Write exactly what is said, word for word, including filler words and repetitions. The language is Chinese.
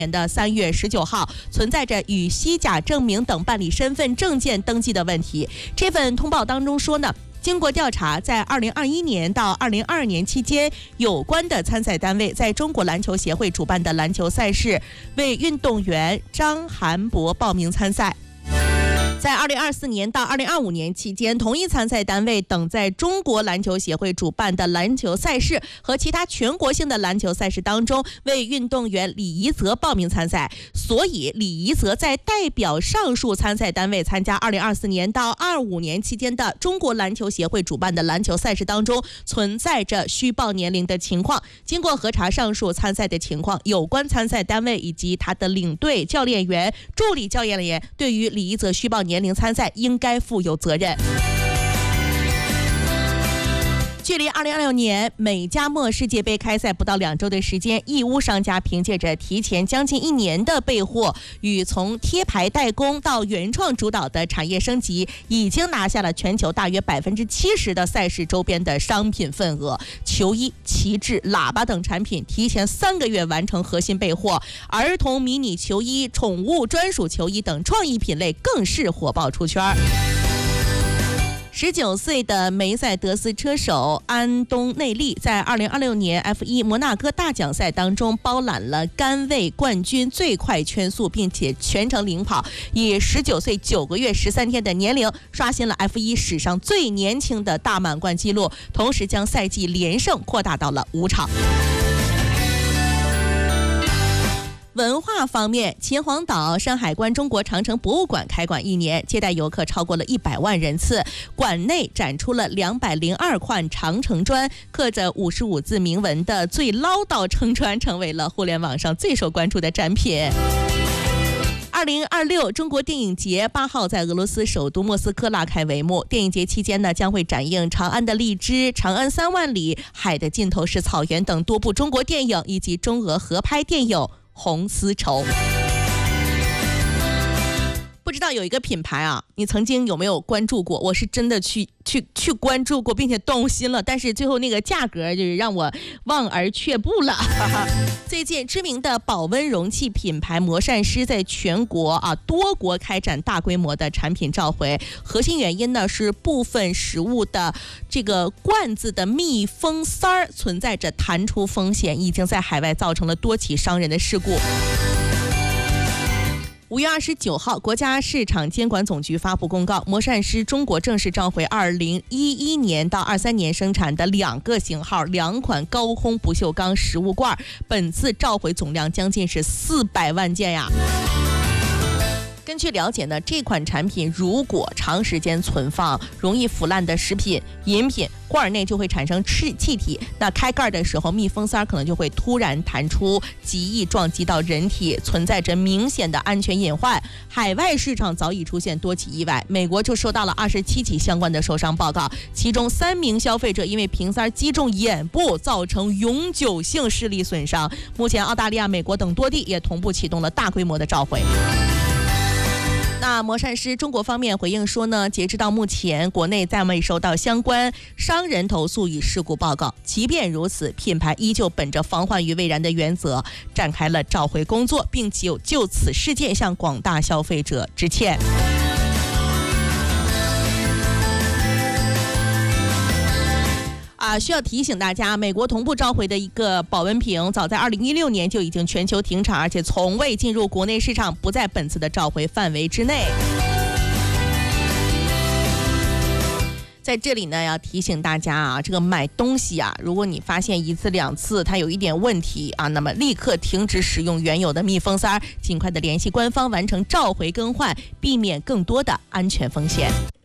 年的三月十九号，存在着与虚假证明等办理身份证件登记的问题。这份通报当中说呢，经过调查，在二零二一年到二零二二年期间，有关的参赛单位在中国篮球协会主办的篮球赛事为运动员张涵博报名参赛。在二零二四年到二零二五年期间，同一参赛单位等在中国篮球协会主办的篮球赛事和其他全国性的篮球赛事当中，为运动员李怡泽报名参赛。所以，李怡泽在代表上述参赛单位参加二零二四年到二五年期间的中国篮球协会主办的篮球赛事当中，存在着虚报年龄的情况。经过核查上述参赛的情况，有关参赛单位以及他的领队、教练员、助理教练员对于李怡泽虚报年龄年龄参赛应该负有责任。距离二零二六年美加墨世界杯开赛不到两周的时间，义乌商家凭借着提前将近一年的备货与从贴牌代工到原创主导的产业升级，已经拿下了全球大约百分之七十的赛事周边的商品份额。球衣、旗帜、喇叭等产品提前三个月完成核心备货，儿童迷你球衣、宠物专属球衣等创意品类更是火爆出圈。十九岁的梅赛德斯车手安东内利在二零二六年 F 一 摩纳哥大奖赛当中包揽了杆位冠军最快圈速，并且全程领跑，以十九岁九个月十三天的年龄刷新了 F 一 史上最年轻的大满贯纪录，同时将赛季连胜扩大到了五场。文化方面，秦皇岛山海关中国长城博物馆开馆一年，接待游客超过了一百万人次。馆内展出了两百零二块长城砖，刻着五十五字铭文的最唠叨城砖成为了互联网上最受关注的展品。二零二六中国电影节八号在俄罗斯首都莫斯科拉开帷幕。电影节期间呢，将会展映《长安的荔枝》《长安三万里》《海的尽头是草原》等多部中国电影，以及中俄合拍电影《红丝绸》。不知道有一个品牌啊，你曾经有没有关注过？我是真的去去去关注过，并且动心了，但是最后那个价格就是让我望而却步了。最近知名的保温容器品牌魔善师在全国啊多国开展大规模的产品召回，核心原因呢是部分食物的这个罐子的密封塞儿存在着弹出风险，已经在海外造成了多起伤人的事故。五月二十九号，国家市场监管总局发布公告，魔善师中国正式召回二零一一年到二三年生产的两个型号两款高烘不锈钢食物罐，本次召回总量将近是四百万件呀。根据了解呢，这款产品如果长时间存放，容易腐烂的食品、饮品罐内就会产生气气体，那开盖的时候密封塞可能就会突然弹出，极易撞击到人体，存在着明显的安全隐患。海外市场早已出现多起意外，美国就收到了二十七起相关的受伤报告，其中三名消费者因为瓶塞击中眼部，造成永久性视力损伤。目前澳大利亚、美国等多地也同步启动了大规模的召回。那魔善师中国方面回应说呢，截止到目前，国内暂未收到相关商人投诉与事故报告。即便如此，品牌依旧本着防患于未然的原则，展开了召回工作，并就就此事件向广大消费者致歉。啊，需要提醒大家，美国同步召回的一个保温瓶，早在二零一六年就已经全球停产，而且从未进入国内市场，不在本次的召回范围之内。在这里呢，要提醒大家啊，这个买东西啊，如果你发现一次两次它有一点问题啊，那么立刻停止使用原有的密封塞，尽快的联系官方完成召回更换，避免更多的安全风险。